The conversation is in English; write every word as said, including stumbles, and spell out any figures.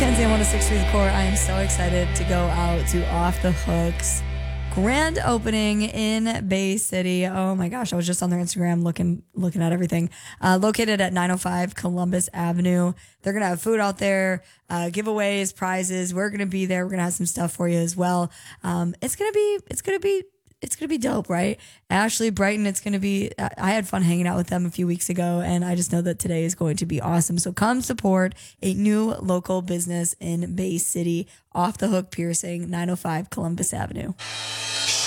Kenzie on one oh six point three The Core. I am so excited to go out to Off the Hooks grand opening in Bay City. Oh my gosh, I was just on their Instagram looking looking at everything. Uh, located at nine oh five Columbus Avenue. They're going to have food out there, uh, giveaways, prizes. We're going to be there. We're going to have some stuff for you as well. Um, it's going to be, it's going to be, it's going to be dope, right? Ashley, Brighton, it's going to be, I had fun hanging out with them a few weeks ago, and I just know that today is going to be awesome. So come support a new local business in Bay City, Off the Hook Piercing, nine oh five Columbus Avenue.